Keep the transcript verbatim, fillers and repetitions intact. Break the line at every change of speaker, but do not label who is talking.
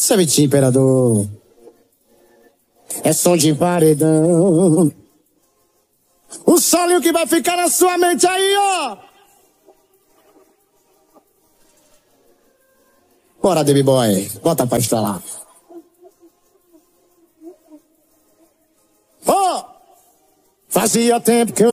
Sabitinho, imperador. É som de paredão. O solinho que vai ficar na sua mente aí, ó. Bora, Baby Boy. Bota pra estralar. Oh! Fazia tempo que eu